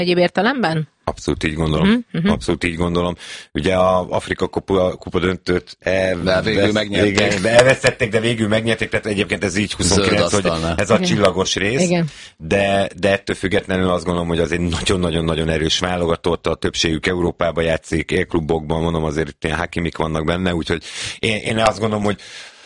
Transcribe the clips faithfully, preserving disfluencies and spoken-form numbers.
egyéb értelemben? Abszolút így gondolom. Uh-huh. Abszolút így gondolom. Ugye a Afrika kupa, kupa döntőt de végül megnyerték. elvesztették, de végül megnyerték, tehát egyébként ez így huszonkilenc, hogy ez a csillagos rész. Igen. De, de ettől függetlenül azt gondolom, hogy az egy nagyon-nagyon-nagyon erős válogatott, a többségük Európában játszik, élklubokban, mondom, azért itt ilyen Hakimik vannak benne, úgyhogy én, én azt gondolom, hogy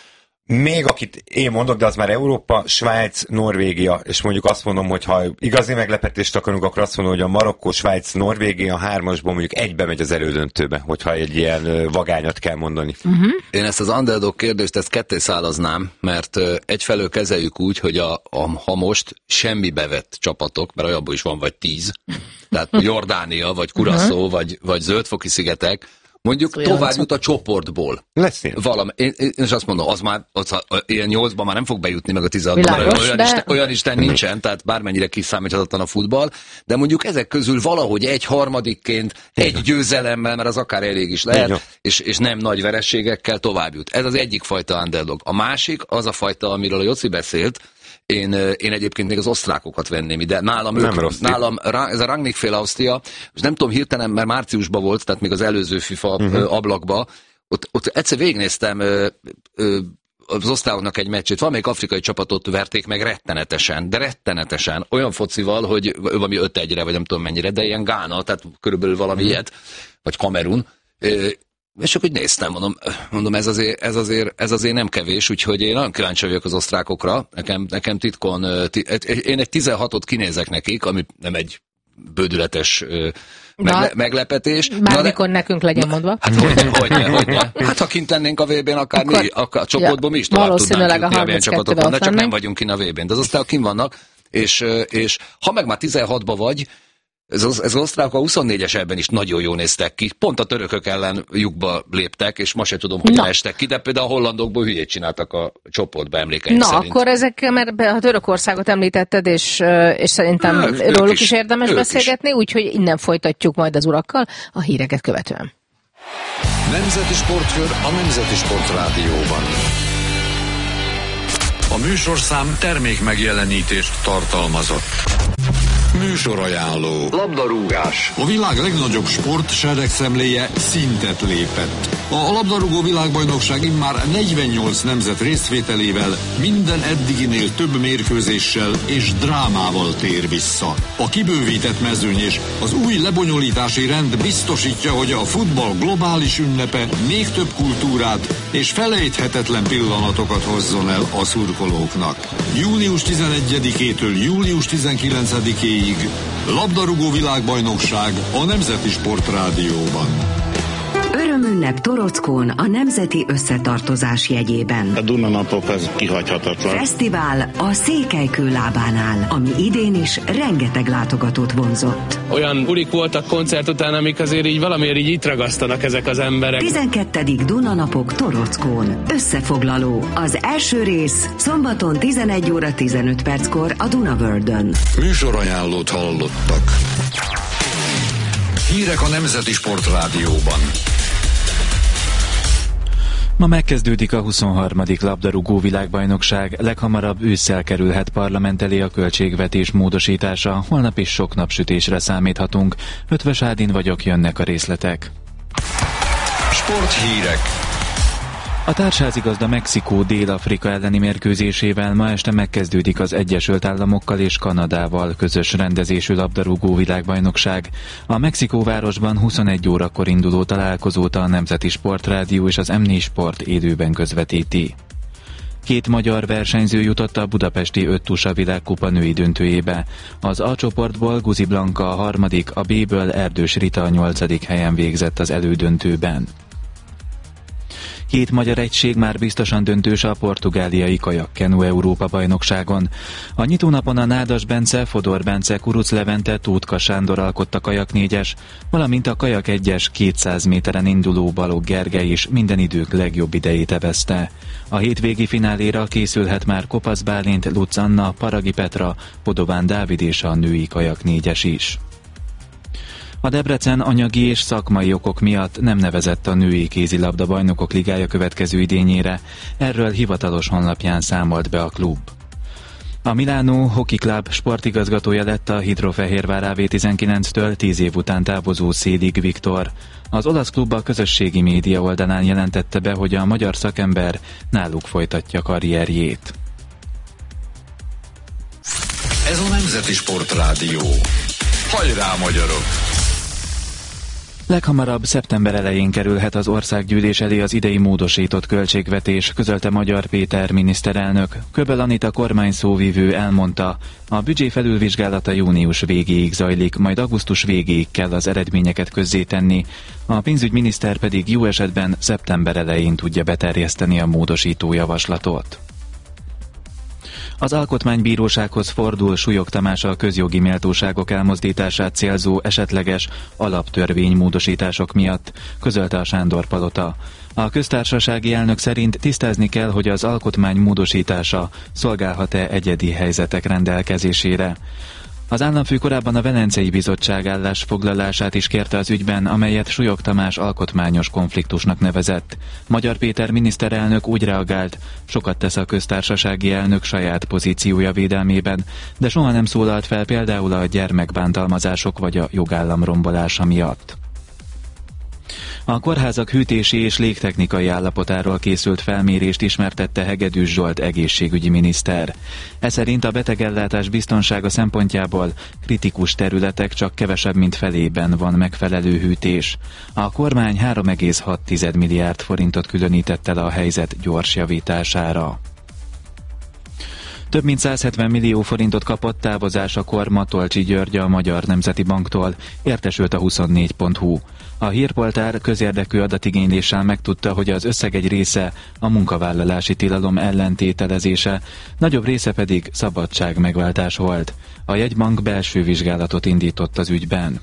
még akit én mondok, de az már Európa, Svájc, Norvégia, és mondjuk azt mondom, hogy ha igazi meglepetést akarunk, akkor azt mondom, hogy a Marokkó, Svájc, Norvégia hármasból mondjuk egybe megy az elődöntőbe, hogyha egy ilyen vagányat kell mondani. Uh-huh. Én ezt az underdog kérdést, ezt ketté szálaznám, mert egyfelől kezeljük úgy, hogy a, a, ha most semmi bevett csapatok, mert olyanból is van vagy tíz, tehát Jordánia, vagy Curaçao, uh-huh. vagy, vagy Zöldfoki szigetek, mondjuk tovább jut a csoportból. Lesz ilyen. Valami, én, én is azt mondom, az már, az, ilyen nyolcban már nem fog bejutni, meg a tizenhatban, mert olyan, de... isten, olyan isten nincsen, tehát bármennyire kiszámíthatatlan a futball, de mondjuk ezek közül valahogy egy harmadikként, egy győzelemmel, mert az akár elég is lehet, és, és nem nagy vereségekkel tovább jut. Ez az egyik fajta underdog. A másik, az a fajta, amiről a Joci beszélt, Én, én egyébként még az osztrákokat venném ide. Nálam, ők, nálam ez a Rangnick-féle Ausztria, és nem tudom hirtelen, mert márciusban volt, tehát még az előző FIFA uh-huh. ablakba, ott, ott egyszer végignéztem ö, ö, az osztályoknak egy meccsét, valamelyik afrikai csapatot verték meg rettenetesen, de rettenetesen, olyan focival, hogy valami öt egyre, vagy nem tudom mennyire, de ilyen Gána, tehát körülbelül valami uh-huh. ilyet, vagy Kamerun. És akkor úgy néztem, mondom, mondom ez, azért, ez, azért, ez azért nem kevés, úgyhogy én nagyon kíváncsi vagyok az osztrákokra, nekem, nekem titkon, én egy tizenhatot kinézek nekik, ami nem egy bődületes megle, meglepetés. Bármikor nekünk legyen mondva. Hát hogyne, hogyne, hogyne. Hát ha kint lennénk a vé bén, akár akkor, mi, akár a csoportból ja, mi is tovább tudnánk jutni, amilyen csapatok van, de csak nem vagyunk kint a vé bén. De az osztályok kint vannak, és, és ha meg már tizenhatba vagy, Ez az, ez az osztrákok a huszonnégyes ebben is nagyon jól néztek ki. Pont a törökök ellen lyukba léptek, és ma se tudom, hogy estek ki, de például a hollandokból hülyét csináltak a csoportba, emlékeim Na, szerint. akkor ezek, mert a Törökországot említetted, és, és szerintem Na, róluk is, is érdemes beszélgetni, úgyhogy innen folytatjuk majd az urakkal a híreket követően. Nemzeti Sportkör a Nemzeti Sport Rádióban. A műsorszám termék megjelenítést tartalmazott. Műsorajánló. Labdarúgás. A világ legnagyobb sport seregszemléje szintet lépett. A labdarúgó világbajnokság immár negyvennyolc nemzet részvételével minden eddiginél több mérkőzéssel és drámával tér vissza. A kibővített mezőny és az új lebonyolítási rend biztosítja, hogy a futball globális ünnepe még több kultúrát és felejthetetlen pillanatokat hozzon el a szurkolóknak. június tizenegyedikétől július tizenkilencedikéig labdarúgó világbajnokság a Nemzeti Sport Rádióban. Örömünnep Torockón a Nemzeti Összetartozás jegyében. A Dunanapok az kihagyhatatlan. Fesztivál a Székelykő lábánál, ami idén is rengeteg látogatót vonzott. Olyan bulik voltak koncert után, amik azért így valamiért így itt ragasztanak ezek az emberek. tizenkettedik Dunanapok Torockón. Összefoglaló. Az első rész szombaton tizenegy óra tizenöt perckor a Dunavördön. Műsorajánlót hallottak. Hírek a Nemzeti Sport Rádióban. Ma megkezdődik a huszonharmadik labdarúgó világbajnokság, leghamarabb ősszel kerülhet parlament elé a költségvetés módosítása, holnap is sok napsütésre számíthatunk. Ötvös Ádin vagyok, jönnek a részletek. Sporthírek. A társházigazda Mexikó Dél-Afrika elleni mérkőzésével ma este megkezdődik az Egyesült Államokkal és Kanadával közös rendezésű labdarúgó világbajnokság. A Mexikóvárosban huszonegy órakor induló találkozót a Nemzeti Sportrádió és az em négy Sport élőben közvetíti. Két magyar versenyző jutott a budapesti öttusa világkupa női döntőjébe. Az A csoportból Guzi Blanka a harmadik, a B-ből Erdős Rita a nyolcadik helyen végzett az elődöntőben. Két magyar egység már biztosan döntős a portugáliai kajak-kenu Európa-bajnokságon. A nyitónapon a Nádas Bence, Fodor Bence, Kuruc Levente, Tótka Sándor alkotta kajak négyes, valamint a kajak egyes kétszáz méteren induló Balogh Gergely is minden idők legjobb idejét evezte. A hétvégi fináléra készülhet már Kopasz Bálint, Lutz Anna, Paragi Petra, Podován Dávid és a női kajak négyes is. A Debrecen anyagi és szakmai okok miatt nem nevezett a női kézilabda bajnokok ligája következő idényére, erről hivatalos honlapján számolt be a klub. A Milánó Hockey Club sportigazgatója lett a Hidrofehérvár á vé tizenkilenctől tíz év után távozó Szélig Viktor. Az olasz klub a közösségi média oldalán jelentette be, hogy a magyar szakember náluk folytatja karrierjét. Ez a Nemzeti Sportrádió. Hajrá, magyarok! Leghamarabb szeptember elején kerülhet az országgyűlés elé az idei módosított költségvetés, közölte Magyar Péter miniszterelnök. Köbel Anita kormányszóvivő elmondta, a büdzsé felülvizsgálata június végéig zajlik, majd augusztus végéig kell az eredményeket közzétenni, a pénzügyminiszter pedig jó esetben szeptember elején tudja beterjeszteni a módosító javaslatot. Az Alkotmánybírósághoz fordul Súlyog Tamás a közjogi méltóságok elmozdítását célzó esetleges alaptörvénymódosítások miatt, közölte a Sándor Palota. A köztársasági elnök szerint tisztázni kell, hogy az alkotmány módosítása szolgálhat-e egyedi helyzetek rendelkezésére. Az államfő korábban a Velencei Bizottság állásfoglalását is kérte az ügyben, amelyet Súlyog Tamás alkotmányos konfliktusnak nevezett. Magyar Péter miniszterelnök úgy reagált, sokat tesz a köztársasági elnök saját pozíciója védelmében, de soha nem szólalt fel például a gyermekbántalmazások vagy a jogállam rombolása miatt. A kórházak hűtési és légtechnikai állapotáról készült felmérést ismertette Hegedűs Zsolt egészségügyi miniszter. E szerint a betegellátás biztonsága szempontjából kritikus területek csak kevesebb mint felében van megfelelő hűtés. A kormány három egész hat milliárd forintot különített el a helyzet gyors javítására. Több mint százhetven millió forintot kapott távozásakor Matolcsy György a Magyar Nemzeti Banktól, értesült a huszonnégy pont hu. A hírportál közérdekű adatigényléssel megtudta, hogy az összeg egy része a munkavállalási tilalom ellentételezése, nagyobb része pedig szabadságmegváltás volt. A jegybank belső vizsgálatot indított az ügyben.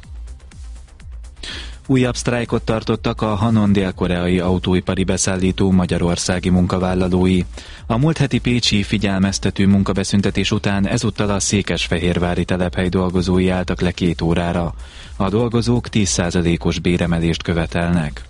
Újabb sztrájkot tartottak a Hanon dél-koreai autóipari beszállító magyarországi munkavállalói. A múlt heti pécsi figyelmeztető munkabeszüntetés után ezúttal a székesfehérvári telephely dolgozói álltak le két órára. A dolgozók tíz százalékos béremelést követelnek.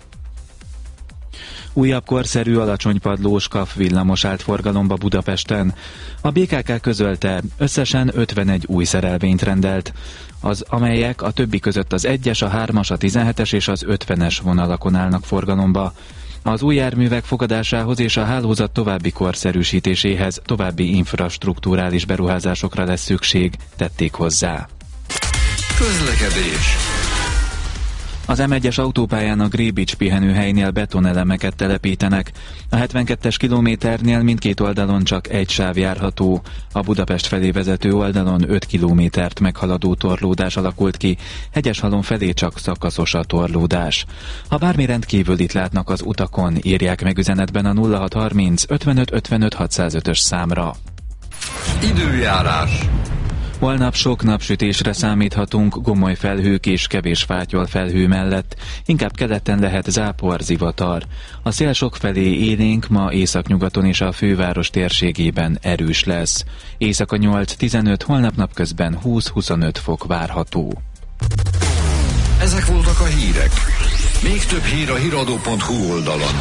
Újabb korszerű alacsonypadlós kaf villamos állt forgalomba Budapesten. A bé ká ká közölte, összesen ötvenegy új szerelvényt rendelt, az amelyek a többi között az egyes, a hármas, a tizenhetes és az ötvenes vonalakon állnak forgalomba. Az új járművek fogadásához és a hálózat további korszerűsítéséhez további infrastrukturális beruházásokra lesz szükség, tették hozzá. Közlekedés. Az em egyes autópályán a Grébics pihenőhelynél betonelemeket telepítenek. A hetvenkettes kilométernél mindkét oldalon csak egy sáv járható. A Budapest felé vezető oldalon öt kilométert meghaladó torlódás alakult ki, Hegyeshalom felé csak szakaszos a torlódás. Ha bármi rendkívülit látnak az utakon, írják meg üzenetben a nulla hat harminc ötvenöt ötvenöt hatszázötös számra. Időjárás. Holnap sok napsütésre számíthatunk, gomoly felhők és kevés fátyol felhő mellett. Inkább keleten lehet zápor, zivatar. A szél sokfelé élénk, ma északnyugaton és a főváros térségében erős lesz. Éjszaka nyolc-tizenöt, holnap napközben húsz-huszonöt fok várható. Ezek voltak a hírek. Még több hír a híradó pont hu oldalon.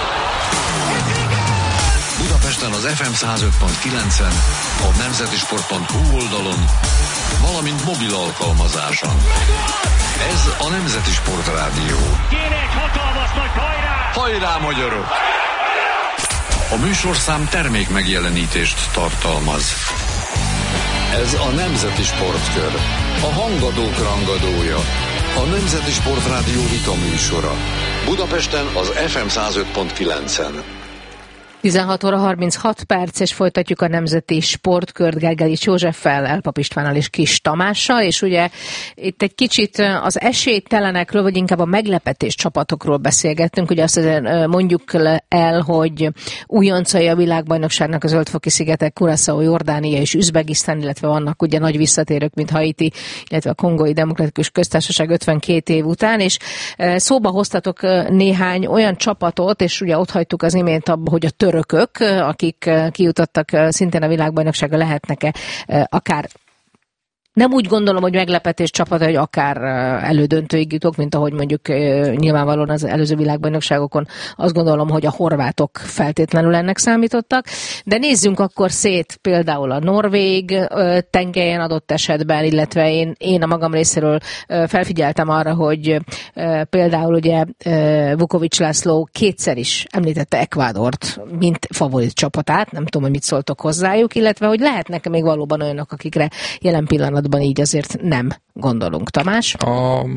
Budapesten az ef em száz öt pont kilencen, a nemzeti sport pont hu oldalon, valamint mobil alkalmazáson. Ez a Nemzeti Sportrádió. Kéne egy hatalmas nagy hajrá! Hajrá, magyarok! A műsorszám termék megjelenítést tartalmaz. Ez a Nemzeti Sportkör. A hangadók rangadója. A Nemzeti Sportrádió vita műsora. Budapesten az ef em száz öt pont kilencen. tizenhat óra harminchat perc, és folytatjuk a Nemzeti Sportkört Gergely Józseffel, Elpap Istvánnal és Kis Tamással, és ugye itt egy kicsit az esélytelenekről, vagy inkább a meglepetés csapatokról beszélgettünk, ugye azt azért mondjuk el, hogy újoncai a világbajnokságnak a Zöld-foki szigetek, Curaçao, Jordánia és Üzbegisztán, illetve vannak ugye nagy visszatérők, mint Haiti, illetve a Kongói Demokratikus Köztársaság ötvenkét év után, és szóba hoztatok néhány olyan csapatot, és ugye ott hagytuk az imént abba, hogy a török Örökök, akik kijutottak szintén a világbajnokságra, lehetnek-e akár Nem úgy gondolom, hogy meglepetés csapata, hogy akár elődöntőig jutok, mint ahogy mondjuk nyilvánvalóan az előző világbajnokságokon azt gondolom, hogy a horvátok feltétlenül ennek számítottak. De nézzünk akkor szét például a norvég tengelyen adott esetben, illetve én, én a magam részéről felfigyeltem arra, hogy például ugye Vukovics László kétszer is említette Ekvádort, mint favorit csapatát, nem tudom, hogy mit szóltok hozzájuk, illetve hogy lehetnek még valóban olyanok, akikre jelen pillanatban így azért nem gondolunk. Tamás? A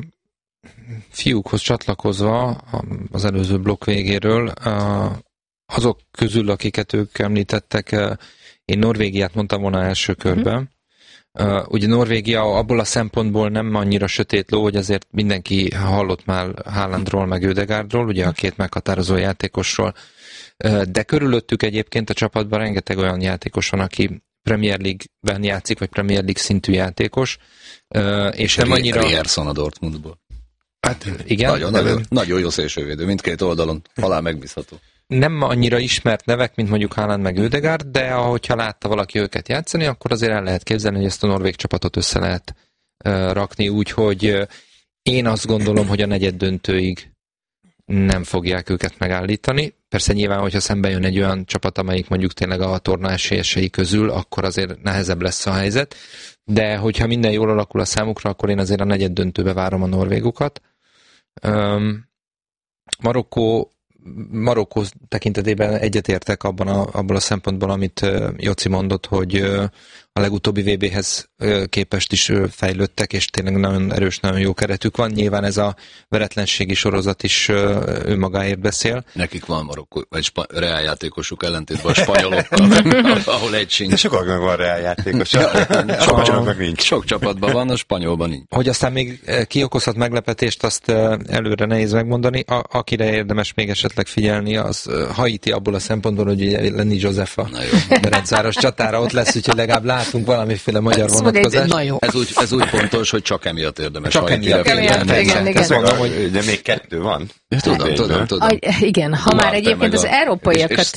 fiúkhoz csatlakozva az előző blokk végéről, azok közül, akiket ők említettek, én Norvégiát mondtam volna első körben. Uh, ugye Norvégia abból a szempontból nem annyira sötét ló, hogy azért mindenki hallott már Haalandról, meg Ödegaardról, ugye a két meghatározó játékosról, uh, de körülöttük egyébként a csapatban rengeteg olyan játékos van, aki Premier League-ben játszik, vagy Premier League szintű játékos, uh, és nem annyira... Rierson a Dortmundból. Hát igen. Nagyon, nagyon, nagyon jó szélsővédő, mindkét oldalon, alá megbízható. Nem annyira ismert nevek, mint mondjuk Haaland meg Ödegaard, de ahogyha látta valaki őket játszani, akkor azért el lehet képzelni, hogy ezt a norvég csapatot össze lehet uh, rakni, úgyhogy uh, én azt gondolom, hogy a negyed döntőig nem fogják őket megállítani. Persze nyilván, hogyha szemben jön egy olyan csapat, amelyik mondjuk tényleg a torna esélyesei közül, akkor azért nehezebb lesz a helyzet, de hogyha minden jól alakul a számukra, akkor én azért a negyed döntőbe várom a norvégokat. Um, Marokkó Marokkó tekintetében egyetértek abban a, abban a szempontból, amit Joci mondott, hogy a legutóbbi vé béhez képest is fejlődtek, és tényleg nagyon erős, nagyon jó keretük van. Nyilván ez a veretlenségi sorozat is önmagáért beszél. Nekik van Marokkó, vagy spa- reáljátékosuk ellentétben a spanyolokkal, ahol egy sincs. De sokaknak van reáljátékos. Sok csapatban nincs. Sok csapatban van, a spanyolban nincs. Hogy aztán még ki okozhat meglepetést, azt előre nehéz megmondani. A, akire érdemes még esetleg figyelni, az Haiti abból a szempontból, hogy Lenny Joseph a Ferencváros csatára ott lesz, úgyhogy legalább látunk valamiféle magyar vonatkozást. Ez úgy, ez úgy pontos, hogy csak emiatt érdemes csak emiatt figyelni. Igen, igen. Mondom, hogy de még kettő van. Tudom, tudom, tudom. Igen, ha már egyébként az európaiakat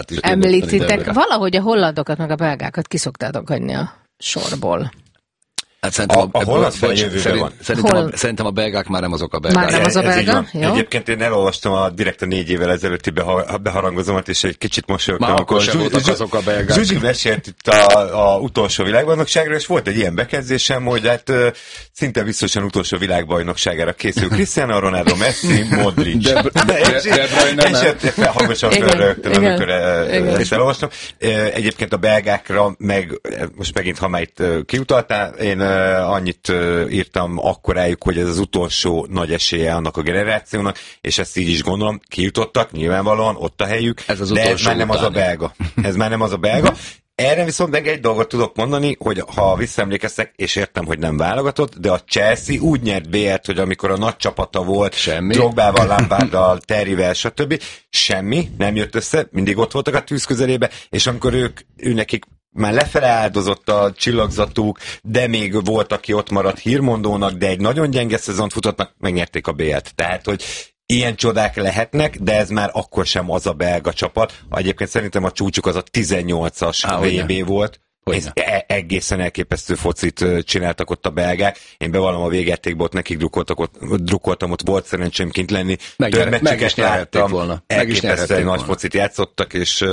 említitek, valahogy a hollandokat meg a belgákat kiszoktátok hagyni a sorból. Hát szerintem a, a, a holland feljövőben van. Szerintem a, szerintem a belgák már nem azok a belgák. Már nem az a belga? Egyébként én elolvastam a direkt a négy évvel ezelőtti beharangozomat, és egy kicsit mosolyogtam. Már akkor sem voltak azok a belgák. Zsuzsi mesélt itt a, a utolsó világbajnokságról, és volt egy ilyen bekezdésem, hogy hát uh, szinte biztosan utolsó világbajnokságára készül Cristiano Ronaldo, Messi, Modric. De, de, de, de, és hangosan felrögtön, amikor ezt elolvastam. Egyébként a belgákra, meg most megint, ha már itt kiutaltál, én annyit írtam akkor rájuk, hogy ez az utolsó nagy esélye annak a generációnak, és ezt így is gondolom, kijutottak, nyilvánvalóan, ott a helyük, ez de ez már nem utáni. az a belga. Ez már nem az a belga. Erre viszont meg egy dolgot tudok mondani, hogy ha visszaemlékeztek, és értem, hogy nem válogatott, de a Chelsea úgy nyert bé el-t, hogy amikor a nagy csapata volt, semmi. Drogbával, Lamparddal, Terryvel, stb. Semmi, nem jött össze, mindig ott voltak a tűz közelébe, és amikor ők, ő nekik már lefele áldozott a csillagzatuk, de még volt, aki ott maradt hírmondónak, de egy nagyon gyenge szezont futottak, megnyerték a bé el-t. Tehát, hogy ilyen csodák lehetnek, de ez már akkor sem az a belga csapat. Egyébként szerintem a csúcsuk az a tizennyolcas vé bé volt. Ez e- egészen elképesztő focit csináltak ott a belgák. Én bevallom, a végjátékban ott nekik drukkoltak, ott, drukkoltam, ott volt szerencsém kint lenni. Meg, Több meccseket láttam. Volna. Elképesztően nagy focit játszottak, és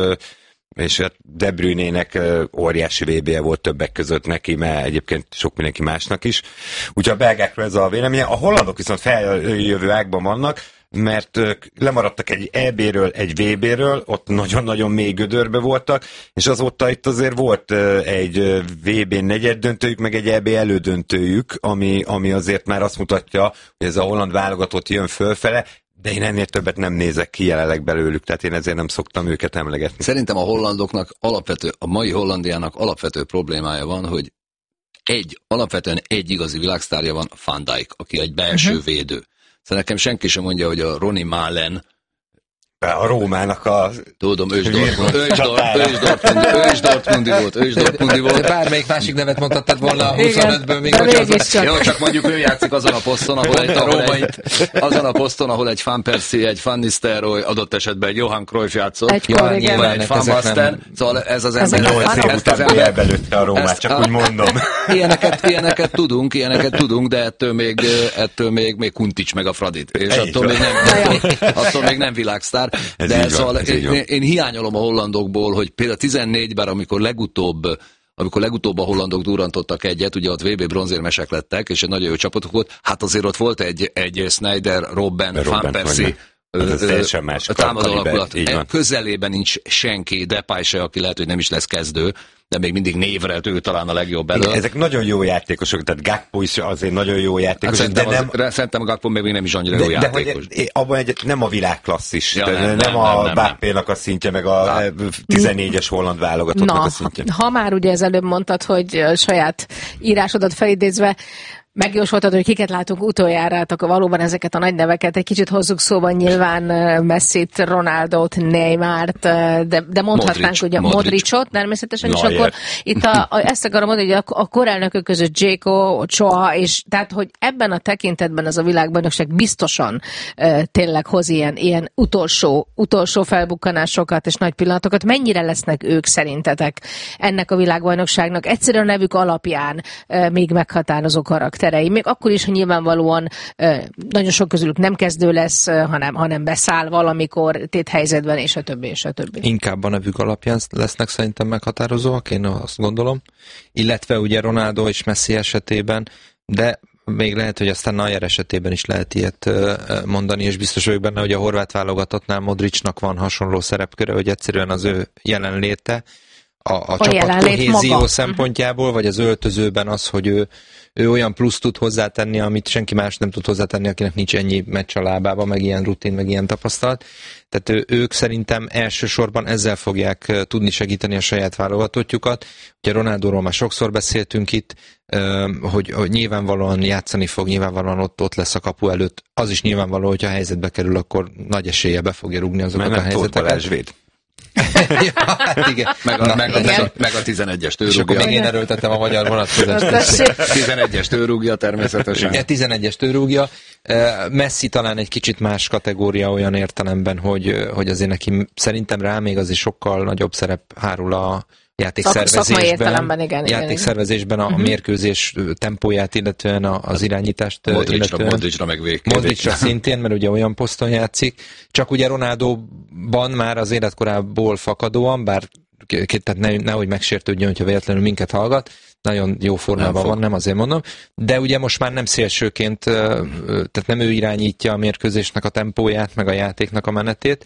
és De Bruynének óriási vé bé volt többek között neki, mert egyébként sok mindenki másnak is. Úgyhogy a belgákról ez a véleménye. A hollandok viszont feljövő ágban vannak, mert ők lemaradtak egy é béről, egy vé béről, ott nagyon-nagyon mély gödörbe voltak, és azóta itt azért volt egy vé bé negyed döntőjük, meg egy é bé elődöntőjük, ami, ami azért már azt mutatja, hogy ez a holland válogatott jön fölfele, de én ennél többet nem nézek ki jelenleg belőlük, tehát én ezért nem szoktam őket emlegetni. Szerintem a hollandoknak alapvető, a mai Hollandiának alapvető problémája van, hogy egy, alapvetően egy igazi világsztárja van, Van Dijk, aki egy belső uh-huh. védő. Szóval nekem senki sem mondja, hogy a Ronnie Malen a Rómának a... Tudom, ő is Dortmund, ő is Dortmund, ő is Dortmundi volt, ő is Dortmundi volt. Bármelyik másik nevet mondhattad volna a huszonötből, még hogy az... Jó, csak mondjuk ő játszik azon a poszton, ahol egy, ahol egy, azon a poszton, ahol egy Van Persie, egy Van Nistelrooy, adott esetben egy Johan Cruyff játszott. Egy kor, igen. Vagy egy Van Basten. Szóval ez az ember... nyolc év után elbelőtte a Rómát, csak úgy mondom. Ilyeneket, ilyeneket tudunk, ilyeneket tudunk, de ettől még, ettől még, még Kuntics meg a Fradit. És attól még, nem, attól, attól még nem világsztár. Ez de van, szóval én, én hiányolom a hollandokból, hogy például tizennégyben, amikor legutóbb amikor legutóbb a hollandok durrantottak egyet, ugye ott vé bé bronzérmesek lettek, és egy nagyon jó csapatok volt, hát azért ott volt egy, egy Sneijder, Robben, Van Persie, támadó alakulat. Közelében nincs senki, Depay se, aki lehet, hogy nem is lesz kezdő, de még mindig névre ő talán a legjobb elő. Ezek nagyon jó játékosok, tehát Gakpo is azért nagyon jó játékos. Hát szerintem, de nem, az, szerintem Gakpo még nem is annyira de, jó játékos. De hogy abban egy, nem a világklasszis, ja, nem, nem, nem a Mbappénak a szintje, meg a tizennégyes holland válogatottnak a szintje. Ha már ugye ez előbb mondtad, hogy saját írásodat felidézve megjósoltad, hogy kiket látunk utoljára, hát akkor valóban ezeket a nagy neveket egy kicsit hozzuk szóban, nyilván Messit, Ronaldot, Neymart, de, de mondhatnánk Modric, ugye Modric. Modricot természetesen, Na, és akkor itt a, a, ezt akarom mondani, hogy a, a korelnökök között Dzeko, Ochoa, és tehát, hogy ebben a tekintetben az a világbajnokság biztosan uh, tényleg hoz ilyen, ilyen utolsó, utolsó felbukkanásokat és nagy pillanatokat. Mennyire lesznek ők szerintetek ennek a világbajnokságnak egyszerűen a nevük alapján uh, még meghatározó karakter? Még akkor is, ha nyilvánvalóan nagyon sok közülük nem kezdő lesz, hanem, hanem beszáll valamikor téthelyzetben, és a többi, és a többi. Inkább a nevük alapján lesznek szerintem meghatározóak, én azt gondolom. Illetve ugye Ronaldo és Messi esetében, de még lehet, hogy aztán Neuer esetében is lehet ilyet mondani, és biztos vagyok benne, hogy a horvát válogatottnál Modricnak van hasonló szerepköre, hogy egyszerűen az ő jelenléte, a, a, a csapat kohézió szempontjából, vagy az öltözőben az, hogy ő, ő olyan plusz tud hozzátenni, amit senki más nem tud hozzátenni, akinek nincs ennyi meccs a lábában, meg ilyen rutin, meg ilyen tapasztalat. Tehát ő, ők szerintem elsősorban ezzel fogják tudni segíteni a saját válogatottjukat. Ugye Ronaldóról már sokszor beszéltünk itt, hogy, hogy nyilvánvalóan játszani fog, nyilvánvalóan ott, ott lesz a kapu előtt. Az is nyilvánvaló, hogy ha helyzetbe kerül, akkor nagy esélye be fogja rúgni azokat a helyzeteket. Ja, hát igen. Meg a, meg, a, meg, a, meg a tizenegyest ő rúgja. És akkor még én erőltettem a magyar vonatkozást. tizenegyest ő rúgja természetesen. Igen, tizenegyest ő rúgja. Messi talán egy kicsit más kategória olyan értelemben, hogy, hogy azért neki szerintem rá még azért sokkal nagyobb szerep hárul a játékszervezésben, igen, játékszervezésben a uh-huh. mérkőzés tempóját, illetően az irányítást. Modricra, illetően, Modricra meg végképp. Modricra szintén, mert ugye olyan poszton játszik. Csak ugye Ronaldóban már az életkorából fakadóan, bár tehát ne, nehogy megsértődjön, hogyha véletlenül minket hallgat, nagyon jó formában nem van, nem azért mondom, de ugye most már nem szélsőként, tehát nem ő irányítja a mérkőzésnek a tempóját, meg a játéknak a menetét.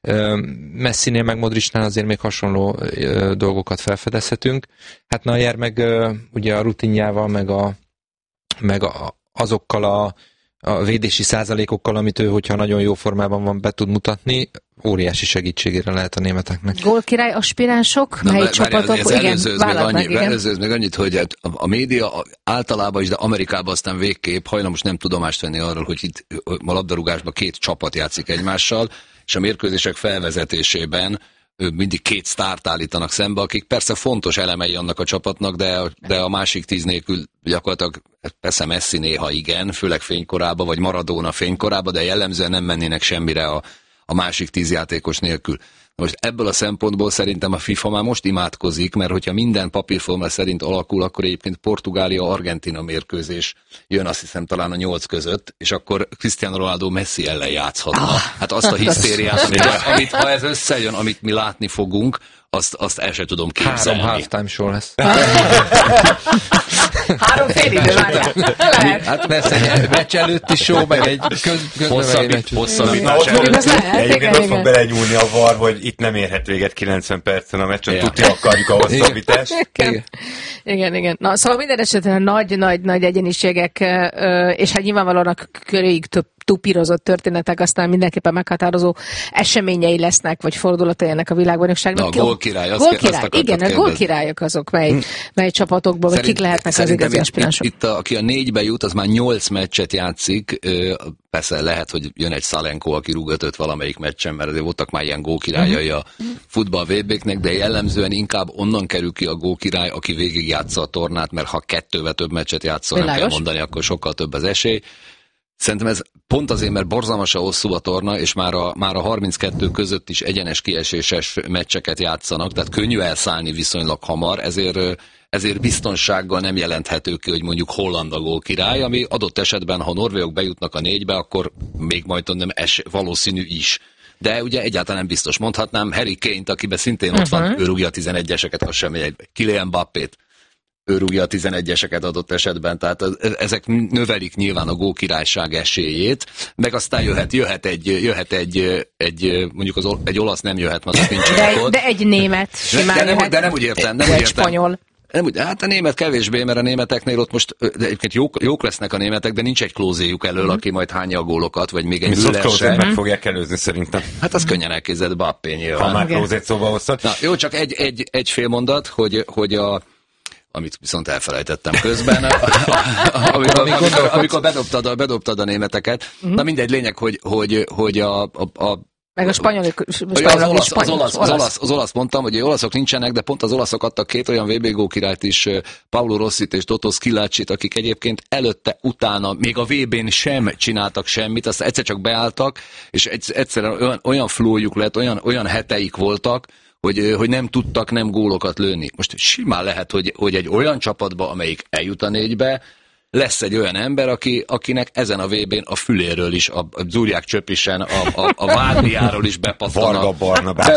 Messinél meg Modricnál azért még hasonló dolgokat felfedezhetünk. Hát Neuer meg ugye a rutinjával, meg, a, meg a, azokkal a, a védési százalékokkal, amit ő, hogyha nagyon jó formában van, be tud mutatni, óriási segítségére lehet a németeknek. Gólkirály aspiránsok, Na, mely csapatok? Ez igen, előzőz meg, annyi, előzőz meg annyit, hogy a, a média általában is, de Amerikában aztán végképp hajlamos nem tudomást venni arról, hogy itt a labdarúgásban két csapat játszik egymással, és a mérkőzések felvezetésében mindig két sztárt állítanak szembe, akik persze fontos elemei annak a csapatnak, de, de a másik tíz nélkül gyakorlatilag persze Messi néha igen, főleg fénykorába, vagy Maradona fénykorába, de jellemzően nem mennének semmire a, a másik tíz játékos nélkül. Most ebből a szempontból szerintem a FIFA már most imádkozik, mert hogyha minden papírforma szerint alakul, akkor egyébként Portugália-Argentina mérkőzés jön, azt hiszem talán a nyolc között, és akkor Cristiano Ronaldo Messi ellen játszhatna. Hát azt a hisztériát, amit, amit ha ez összejön, amit mi látni fogunk, azt, azt el sem tudom képzelni. Három halftime show lesz. Három fél idő, várjál. Hát persze, egy meccs előtti show, meg egy hosszabbítás előtt. Egyébként ott fog belenyúlni a var, hogy itt nem érhet véget kilencven percen a meccsen, tudja, akarjuk a hosszabbítást. Igen. igen, igen. Na, szóval minden esetben nagy-nagy-nagy egyeniségek, és hát nyilvánvalóan a köréig több tupírozott történetek, aztán mindenképpen meghatározó eseményei lesznek, vagy fordulatai ennek a világbajnokságnak. Na, a gólkirály, azt gólkirály. Igen, a gólkirályok azok, mely, hm. mely csapatokból, vagy kik lehetnek az igazi aspiránsok. Itt, itt a, aki a négybe jut, az már nyolc meccset játszik, persze lehet, hogy jön egy Szalenko, aki rúgatott valamelyik meccsen, mert azért voltak már ilyen gólkirályai a futball vé béknek, de jellemzően inkább onnan kerül ki a gólkirály, aki végig játsza a tornát, mert ha kettővel több meccset játszol, nem kell mondani, akkor sokkal több az esély. Szerintem ez pont azért, mert borzalmasan hosszú a torna, és már a, már a harminckettő között is egyenes kieséses meccseket játszanak, tehát könnyű elszállni viszonylag hamar, ezért, ezért biztonsággal nem jelenthető ki, hogy mondjuk Holland a gólkirály, ami adott esetben, ha norvégok bejutnak a négybe, akkor még majd nem es, valószínű is. De ugye egyáltalán nem biztos. Mondhatnám Harry Kane-t, akiben szintén ott uh-huh. van, ő rúgja a tizenegyeseket, az semmi egy. Kylian Mbappét, ő rúgja a tizenegyeseket adott esetben, tehát ezek növelik nyilván a gólkirályság esélyét, meg aztán jöhet, jöhet egy, jöhet egy, egy mondjuk az, egy olasz nem jöhet, mert az nincs de, de egy német simán de, de, nem, de nem úgy értem, nem úgy értem. Spanyol. Nem úgy, hát a német kevésbé, mert a németeknél ott most, de egyébként jók, jók lesznek a németek, de nincs egy Klózéjuk elől, mm. aki majd hányja a gólokat, vagy még egy Müller sem. Meg fogják előzni szerintem. Hát az könnyen elképzeled, Bappé nyilván. Ha már Klózét szóba hoztad. Na, jó, csak egy, egy, egy fél mondat, hogy, hogy a amit viszont elfelejtettem közben, amikor, amikor, amikor bedobtad, bedobtad a németeket. Mm. Na mindegy, lényeg, hogy, hogy, hogy a, a, a meg a spanyolok, spanyolok az, olasz, spanyol, az, olasz, az, olasz, az olasz mondtam, hogy olaszok nincsenek, de pont az olaszok adtak két olyan vé bé gólkirályt is, Paulo Rossit és Toto Schillaccit, akik egyébként előtte, utána, még a vé bén sem csináltak semmit, aztán egyszer csak beálltak, és egyszerűen olyan, olyan flójuk lett, olyan, olyan heteik voltak, hogy, hogy nem tudtak nem gólokat lőni. Most simán lehet, hogy, hogy egy olyan csapatba, amelyik eljut a négybe, lesz egy olyan ember, aki, akinek ezen a vé bén a füléről is, a, a Zúriák Csöpisen, a, a, a Várdiáról is bepattan. Varga Barnabás.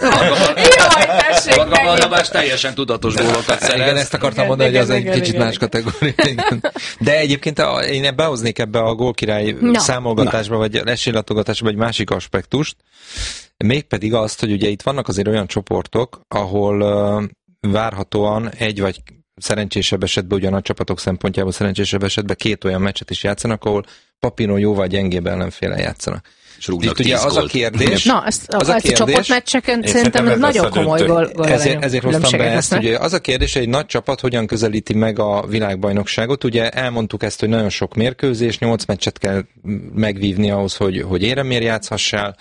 Varga Barnabás teljesen tudatos gólokat szerez. Igen, ezt akartam mondani, hogy az egy kicsit más kategória. De egyébként a, én behoznék ebbe a gólkirály no. számolgatásba, no. vagy esélylatogatásba egy másik aspektust, mégpedig azt, hogy ugye itt vannak azért olyan csoportok, ahol uh, várhatóan egy vagy szerencsésebb esetben, ugyan a csapatok szempontjából szerencsésebb esetben két olyan meccset is játszanak, ahol papíron jóval gyengébb ellenféle játszanak. Itt ugye az a kérdés... Na, ezt, az a, a csoportmeccseken szerintem ez nagyon komoly gól. Ezért, ezért hoztam be ezt. Ugye az a kérdés, hogy egy nagy csapat hogyan közelíti meg a világbajnokságot. Ugye elmondtuk ezt, hogy nagyon sok mérkőzés, nyolc meccset kell megvívni ahhoz, hogy, hogy éremér játszhassál,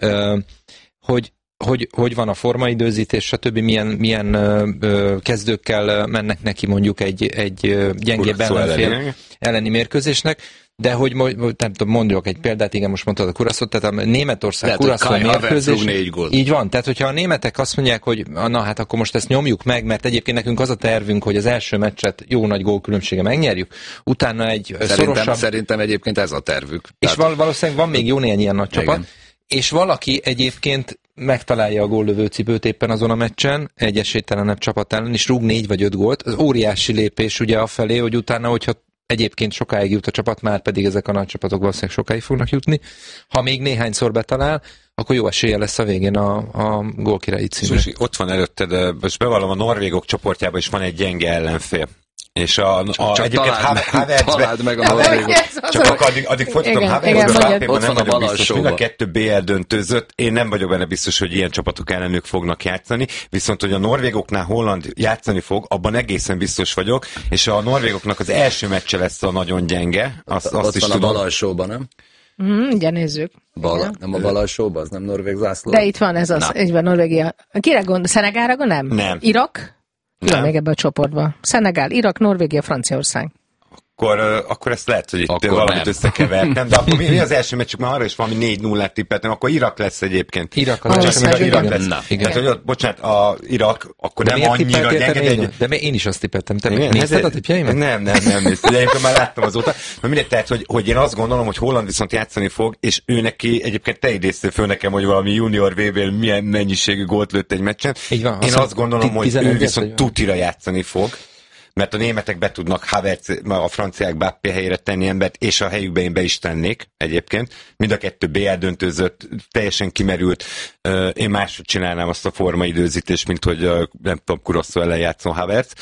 hogy Hogy, hogy van a formaidőzítés, stb. Milyen, milyen ö, ö, kezdőkkel mennek neki mondjuk egy, egy gyengébb ellenfél elleni mérkőzésnek, de hogy nem tudom, mondjuk egy példát, igen, most mondtad a Kuraszot, tehát a Németország Kuraszó mérkőzés. Így van, tehát hogyha a németek azt mondják, hogy na hát akkor most ezt nyomjuk meg, mert egyébként nekünk az a tervünk, hogy az első meccset jó nagy gólkülönbséggel megnyerjük, utána egy szerintem, szorosabb... Szerintem egyébként ez a tervük. És tehát... valószínűleg van még jó néhány ilyen nagy csapat, és valaki egyébként megtalálja a góllövő cipőt éppen azon a meccsen, egy esélytelenebb csapat ellen, és rúg négy vagy öt gólt. Az óriási lépés ugye afelé, hogy utána, hogyha egyébként sokáig jut a csapat, már pedig ezek a nagy csapatok valószínűleg sokáig fognak jutni. Ha még néhányszor betalál, akkor jó esélye lesz a végén a, a gólkirályi címre. Ott van előtted, most bevallom, a norvégok csoportjában is van egy gyenge ellenfél. És a, csak, a, csak egyébként találd meg a norvégok. Csak akkor addig, addig folytatom, Havertzben nem vagyok biztos, mind a kettő bé el döntőzött. Én nem vagyok benne biztos, hogy ilyen csapatok ellen ők fognak játszani, viszont hogy a norvégoknál Holland játszani fog, abban egészen biztos vagyok, és a norvégoknak az első meccse lesz a nagyon gyenge. Azt, azt ott is van tudom. A bal alsóban, nem? Mm, ugye nézzük. Bal, nem a bal alsóban, az nem norvég zászló. De itt van ez az, így van Norvégia. Kire gondol? Szenegára nem? Nem. Irak? Ki van még ebben a csoportban? Szenegál, Irak, Norvégia, Franciaország. Akkor, akkor ezt lehet, hogy itt akkor valamit nem. összekevertem, de akkor mi, mi az első meccsük? Már arra is valami négy nullát tippeltem, akkor Irak lesz egyébként. Irak az első meccsük. Irak lesz. Na, igen. Tehát, hogy, bocsánat, a Irak akkor de nem annyira gyenge. Egy... De én is azt tippeltem. Te nézted a tippjeimet? Nem, nem, nem. nem. De egyébként már láttam azóta. Mert mindegy, tehát, hogy, hogy én azt gondolom, hogy Holland viszont játszani fog, és ő neki egyébként te idéztél föl nekem, hogy valami junior vé bén milyen mennyiségű gólt lőtt egy meccsen. Van, én azt gondolom, hogy ő viszont tutira játszani fog. Mert a németek be tudnak Havertz, a franciák Mbappé helyére tenni embert, és a helyükbe én be is tennék egyébként. Mind a kettő bé el döntőzött, teljesen kimerült. Én máshogy csinálnám azt a formaidőzítést, mint hogy nem tudom, Kuraszó ellen játszom Havertz.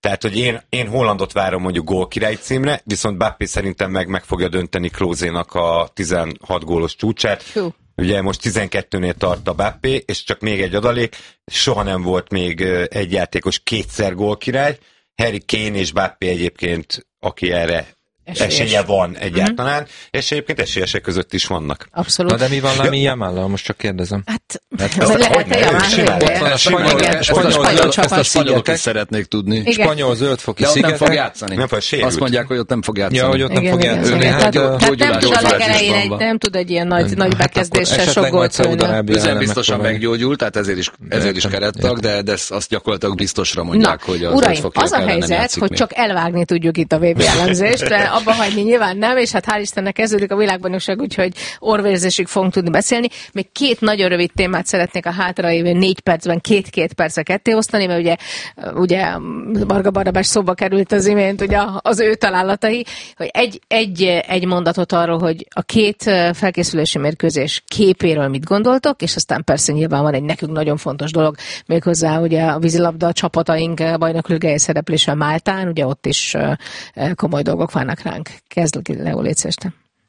Tehát, hogy én, én Hollandot várom mondjuk gólkirály címre, viszont Mbappé szerintem meg, meg fogja dönteni Klózénak a tizenhat gólos csúcsát. Hú. Ugye most tizenkettőnél tart a Mbappé, és csak még egy adalék, soha nem volt még egy játékos kétszer gólkirály. Harry Kane és Mbappé egyébként, aki erre Esélyes. esélye van egyáltalán, uh-huh. és egyébként esélyesek között is vannak. Abszolút. Na de mi van Lami Jamállal? Most csak kérdezem. Hát, lehet-e Jamál? Ezt a spanyolok is szeretnék tudni. Spanyol zöldfoki szigetek. Nem fog játszani. Nem fog sérült. Azt mondják, hogy ott nem fog játszani. Ja, hogy ott nem fog játszani. Tehát nem tud a legelején, nem tud egy ilyen nagy bekezdéssel sok gólt lőni. Üzen biztosan meggyógyult, tehát ezért is kerettak, de azt gyakorlatilag biztosra mondják, hogy az zöldfokiak ellen nem játszik. Az a helyzet, hogy csak elvágni tudjuk itt a vé bé elemzést, abba hagyni nyilván nem, és hát hál' Istennek kezdődik a világbajnokság, úgyhogy orvérzésig fogunk tudni beszélni. Még két nagyon rövid témát szeretnék a hátralévő négy percben, két-két percre ketté osztani, mert ugye, ugye Varga Barnabás szóba került az imént, ugye az ő találatai, hogy egy, egy, egy mondatot arról, hogy a két felkészülési mérkőzés képéről mit gondoltok, és aztán persze nyilván van egy nekünk nagyon fontos dolog, méghozzá ugye a vízilabda csapataink bajnokligai szereplése Máltán, ugye ott is komoly dolgok várnak ránk. Kezd Leo, légy szíves.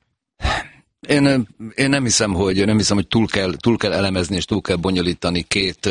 Én, én nem hiszem, hogy nem hiszem, hogy túl kell, túl kell elemezni és túl kell bonyolítani két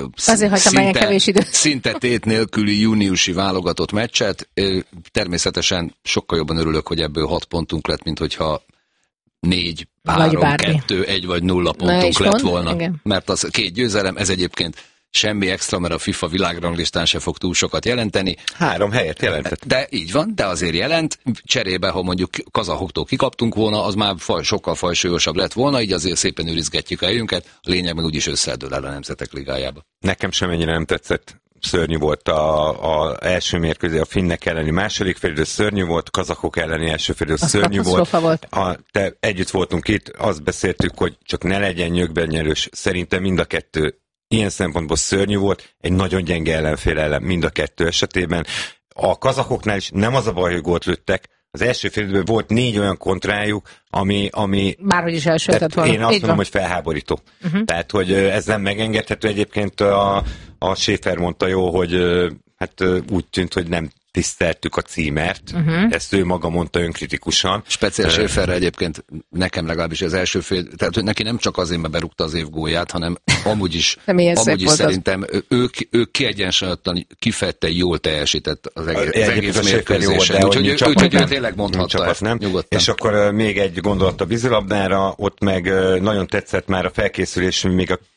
szinte, szinte tét nélküli júniusi válogatott meccset. Természetesen sokkal jobban örülök, hogy ebből hat pontunk lett, mint hogyha négy, három, kettő, egy vagy nulla pontunk lett volna. Igen. Mert az két győzelem, ez egyébként semmi extra, mert a FIFA világranglistán se fog túl sokat jelenteni. Három helyet jelentett. De így van, de azért jelent. Cserébe, ha mondjuk kazahoktól kikaptunk volna, az már faj, sokkal fajsúlyosabb lett volna, így azért szépen őrizgetjük a helyünket. A lényeg meg úgyis összedől el a Nemzetek Ligájába. Nekem semennyire nem tetszett. Szörnyű volt a, a első mérkőzés, a finnek elleni második félidő, szörnyű volt, kazakok elleni első félidő, szörnyű volt. volt. A, te együtt voltunk itt, azt beszéltük, hogy csak ne legyen nyögben nyerős. Szerintem mind a kettő ilyen szempontból szörnyű volt, egy nagyon gyenge ellenfél ellen mind a kettő esetében. A kazakoknál is nem az a baj, hogy gólt lőttek, az első fél időben volt négy olyan kontrájuk, ami... ami bárhogy is elsőtett volna. Én azt mondom, van. hogy felháborító. Uh-huh. Tehát, hogy ez nem megengedhető. Egyébként a, a Schäfer mondta jó, hogy hát úgy tűnt, hogy nem tiszteltük a címert, uh-huh. ezt ő maga mondta önkritikusan. Speciál Schäferre egyébként nekem legalábbis az első fél, tehát hogy neki nem csak azért, mert berúgta az év gólját, hanem amúgy is, amúgy is szerintem ő, ő kiegyensúlyozottan kifejezetten jól teljesített az egész, az egész mérkőzésen. Úgyhogy ő, ő, ő tényleg mondhatta ezt, nem? Nyugodtan. És akkor még egy gondolat a vízilabdára, ott meg nagyon tetszett már a felkészülés, még a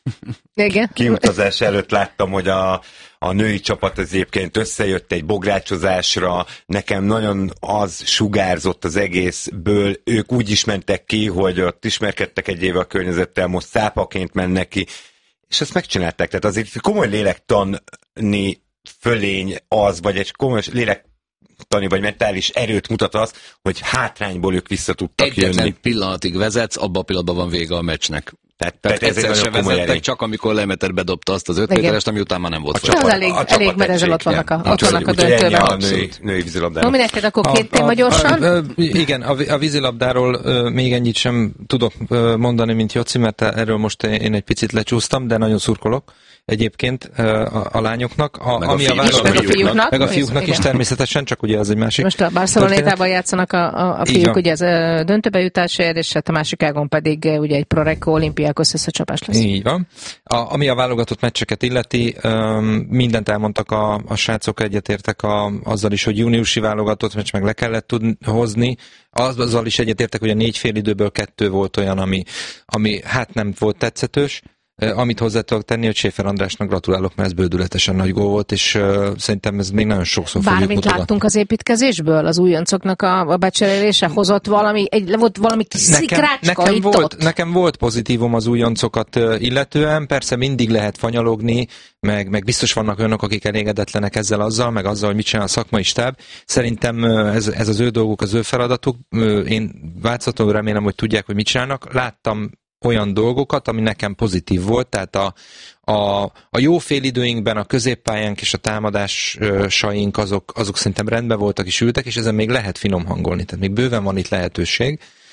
kiutazás előtt láttam, hogy a A női csapat az egyébként összejött egy bográcsozásra, nekem nagyon az sugárzott az egészből, ők úgy is mentek ki, hogy ott ismerkedtek egy éve a környezettel, most szápaként mennek ki, és ezt megcsinálták. Tehát azért komoly lélektani fölény az, vagy egy komoly lélektani vagy mentális erőt mutat az, hogy hátrányból ők vissza tudtak Egyetlen jönni. Egyetlen pillanatig vezetsz, abban a pillanatban van vége a meccsnek. Tehát, Tehát egyszer se vezettek, csak amikor Lemeter bedobta azt az öt méterest, ami után már nem volt folyamán. Az elég, elég mert ezzel ott vannak a, ott vannak a döntőben. A női, női vízilabdáról. No, neked akkor két téma gyorsan? A, a, igen, a, a vízilabdáról uh, még ennyit sem tudok uh, mondani, mint Joci, mert erről most én egy picit lecsúsztam, de nagyon szurkolok egyébként uh, a, a lányoknak. A, meg, ami a a fiúknak, meg a fiúknak. Meg a fiúknak is természetesen, csak ugye az egy másik. Most a Barcelonátában játszanak a, a, a fiúk, ugye az uh, döntőbe jutásért, és hát a másik ágon pedig uh, ugye egy Proreco olimpiákhoz összecsapás lesz. Így van. A, ami a válogatott meccseket illeti, um, mindent elmondtak a, a srácok, egyetértek a, azzal is, hogy júniusi válogatott meccs meg le kellett tudni hozni. Az, azzal is egyetértek, hogy a négy fél időből kettő volt olyan, ami, ami hát nem volt tetszetős. Amit hozzá tudok tenni, hogy Schäfer Andrásnak gratulálok, mert ez bődületesen nagy gól volt, és uh, szerintem ez még nagyon sokszor fogjuk mutatni. Bármit láttunk az építkezésből? Az újoncoknak a, a becserélése hozott valami, egy, volt valami kis nekem, szikrácska nekem itt volt, ott? Nekem volt pozitívum az újoncokat uh, illetően, persze mindig lehet fanyalogni, meg, meg biztos vannak olyanok, akik elégedetlenek ezzel azzal, meg azzal, hogy mit csinál a szakmai stáb. Szerintem uh, ez, ez az ő dolguk, az ő feladatuk. Uh, én változatlanul remélem, hogy tudják, hogy mit csinálnak. Láttam olyan dolgokat, ami nekem pozitív volt, tehát a, a, a jó félidőinkben a középpályánk és a támadásaink azok, azok szerintem rendben voltak és ültek, és ezen még lehet finom hangolni, tehát még bőven van itt lehetőség.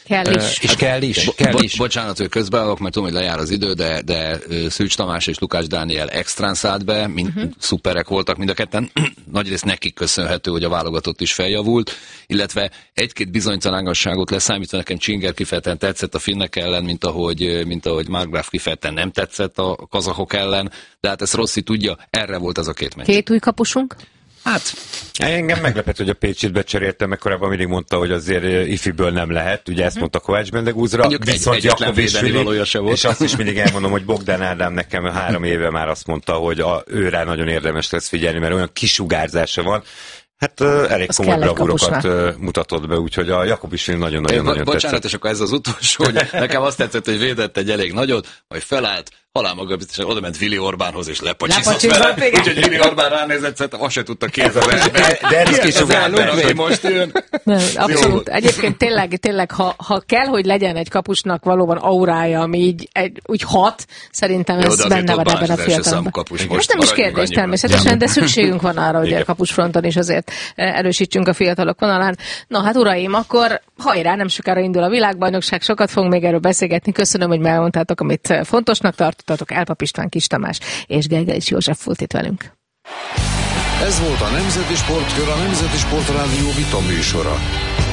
Kell is. És kell is. Bo- kell bo- is. Bocsánat, hogy közbeállok, mert tudom, hogy lejár az idő, de, de Szűcs Tamás és Lukács Dániel extrán szállt be, mind uh-huh. szuperek voltak mind a ketten. Nagyrészt nekik köszönhető, hogy a válogatott is feljavult, illetve egy-két bizonytalansággot leszámítva nekem Csinger kifejezetten tetszett a finnek ellen, mint ahogy, mint ahogy Markgraf kifejezetten nem tetszett a kazahok ellen, de hát ezt Rossi tudja, erre volt ez a két meccs. Két új kapusunk? Hát, engem meglepett, hogy a Pécsit becseréltem, mert korábban mindig mondta, hogy azért ifiből nem lehet. Ugye ezt mondta Kovács Bendegúzra, viszont Jakobisvili, és azt is mindig elmondom, hogy Bogdán Ádám nekem három éve már azt mondta, hogy a, ő rá nagyon érdemes lesz figyelni, mert olyan kisugárzása van. Hát uh, elég az komoly bravúrokat uh, mutatott be, úgyhogy a Jakobisvili nagyon-nagyon-nagyon Bocsánat, tetszett. és akkor ez az utolsó, hogy nekem azt tetszett, hogy védett egy elég nagyot, majd felállt, halál maga biztosan oda ment Vili Orbánhoz, és lepacsiszott vele, úgyhogy Vili Orbán ránézett, szerintem azt se tudta kézzel. De, de ez kis ember, aki most jön. Nem, abszolút. Egyébként tényleg, tényleg ha, ha kell, hogy legyen egy kapusnak valóban aurája, ami így egy, úgy hat, szerintem ez jó, benne van ebben a fiatalban. Most nem is kérdés természetesen, de szükségünk van arra, hogy a kapusfronton is azért erősítsünk a fiatalok vonalán. Na hát uraim, akkor hajrá, nem sokára indul a világbajnokság, sokat fogunk még erről beszélgetni. Köszönöm, hogy elmondtátok, amit fontosnak tartottatok. Elpap István, Kis Tamás és Gergelis József volt itt velünk. Ez volt a Nemzeti Sportkör, a Nemzeti Sportrádió vita műsora.